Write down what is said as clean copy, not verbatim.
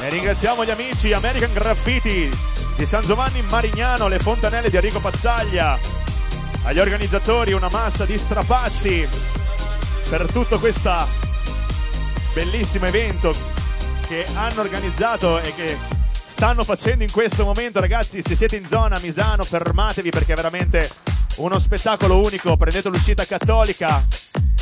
E ringraziamo gli amici American Graffiti di San Giovanni Marignano, le fontanelle di Enrico Pazzaglia, agli organizzatori una massa di strapazzi per tutto questo bellissimo evento che hanno organizzato e che stanno facendo in questo momento. Ragazzi, se siete in zona Misano fermatevi, perché è veramente uno spettacolo unico. Prendete l'uscita Cattolica